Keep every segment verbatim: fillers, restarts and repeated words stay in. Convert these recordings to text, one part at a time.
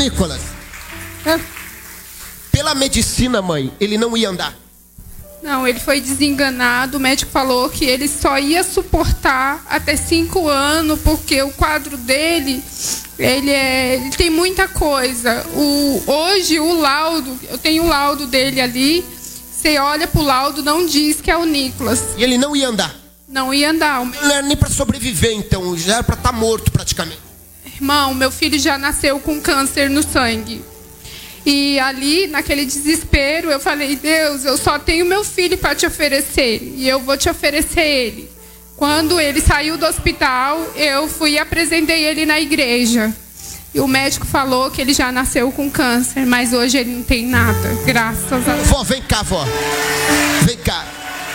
Nicolas, Ah, pela medicina, mãe, ele não ia andar. Não, ele foi desenganado. O médico falou que ele só ia suportar até cinco anos, porque o quadro dele, ele, é, ele tem muita coisa. O, hoje, o laudo, eu tenho o laudo dele ali. Você olha pro laudo, não diz que é o Nicolas. E ele não ia andar. Não ia andar. Não era nem para sobreviver, então. Já era para estar morto praticamente. Irmão, meu filho já nasceu com câncer no sangue. E ali, naquele desespero, eu falei: Deus, eu só tenho meu filho para te oferecer. E eu vou te oferecer ele. Quando ele saiu do hospital, eu fui e apresentei ele na igreja. E o médico falou que ele já nasceu com câncer, mas hoje ele não tem nada, graças a Deus. Vó, vem cá, vó. Vem cá.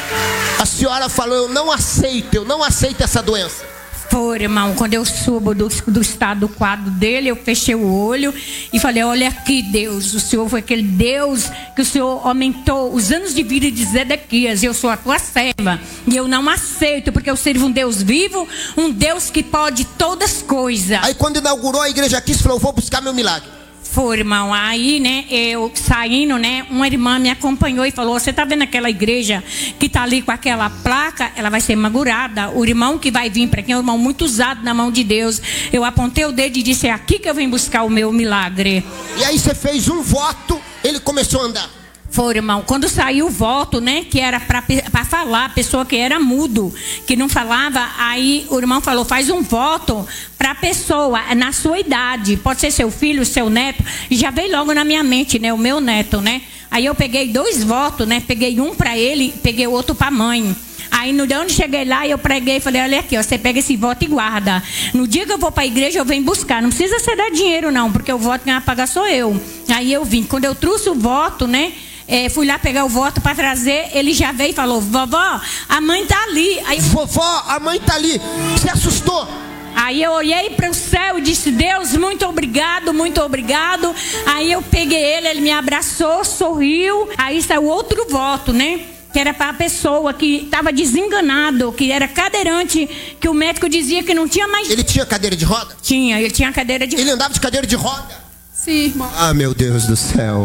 A senhora falou: eu não aceito, eu não aceito essa doença. Foi, irmão, quando eu subo do, do estado do quadro dele, eu fechei o olho e falei: olha aqui, Deus, o Senhor foi aquele Deus que o Senhor aumentou os anos de vida de Zedequias. Eu sou a tua serva e eu não aceito, porque eu sirvo um Deus vivo, um Deus que pode todas as coisas. Aí quando inaugurou a igreja aqui, você falou: eu vou buscar meu milagre. Foi, irmão, aí, né, eu saindo, né, uma irmã me acompanhou e falou: você tá vendo aquela igreja que tá ali com aquela placa? Ela vai ser inaugurada. O irmão que vai vir para aqui é um irmão muito usado na mão de Deus. Eu apontei o dedo e disse: é aqui que eu vim buscar o meu milagre. E aí você fez um voto, ele começou a andar. Foi, irmão, quando saiu o voto, né, que era para falar, a pessoa que era mudo, que não falava, aí o irmão falou: faz um voto para a pessoa, na sua idade, pode ser seu filho, seu neto, e já veio logo na minha mente, né, o meu neto, né, aí eu peguei dois votos, né, peguei um para ele, peguei o outro para a mãe. Aí no dia onde cheguei lá, eu preguei e falei: olha aqui, ó, você pega esse voto e guarda. No dia que eu vou para a igreja, eu venho buscar. Não precisa ser dar dinheiro não, porque o voto quem vai pagar sou eu. Aí eu vim, quando eu trouxe o voto, né, É, fui lá pegar o voto para trazer. Ele já veio e falou: vovó, a mãe tá ali. Aí, vovó, a mãe tá ali. Você assustou? Aí eu olhei para o céu e disse: Deus, muito obrigado, muito obrigado. Aí eu peguei ele, ele me abraçou, sorriu. Aí saiu outro voto, né, que era para a pessoa que estava desenganado, que era cadeirante, que o médico dizia que não tinha mais. Ele tinha cadeira de roda? Tinha, ele tinha cadeira de roda. Ele andava de cadeira de roda? Sim, irmão. Ah, meu Deus do céu.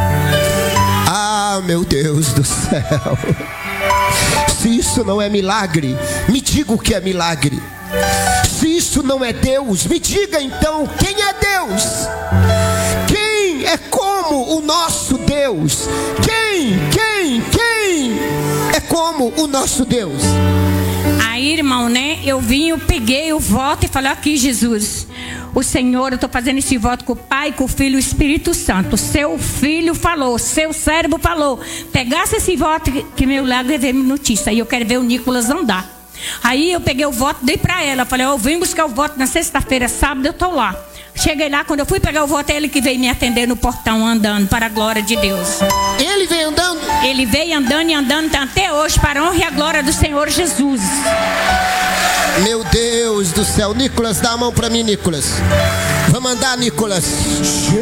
Ah, meu Deus do céu. Se isso não é milagre, me diga o que é milagre. Se isso não é Deus, me diga então quem é Deus. Quem é como o nosso Deus? Quem, quem, quem é como o nosso Deus? Aí, irmão, né, eu vim, eu peguei o voto e falei: aqui, Jesus, o Senhor, eu estou fazendo esse voto com o Pai, com o Filho e o Espírito Santo. Seu filho falou, seu servo falou, pegasse esse voto que, que meu milagre veio notícia. Aí eu quero ver o Nicolas andar. Aí eu peguei o voto, dei para ela, falei: eu vim buscar o voto na sexta-feira, sábado eu estou lá. Cheguei lá, quando eu fui pegar o voto, é ele que veio me atender no portão andando, para a glória de Deus. Ele veio andando? Ele veio andando e andando tá até hoje, para a honra e a glória do Senhor Jesus. Meu Deus do céu. Nicolas, dá a mão para mim, Nicolas. Vamos andar, Nicolas.